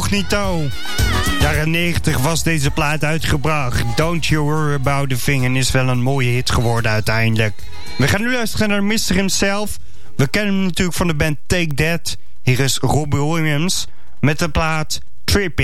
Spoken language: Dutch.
Incognito. Jaren 90 was deze plaat uitgebracht. Don't You Worry About A Thing. En is wel een mooie hit geworden uiteindelijk. We gaan nu luisteren naar Mr. Himself. We kennen hem natuurlijk van de band Take That. Hier is Robbie Williams met de plaat Tripping.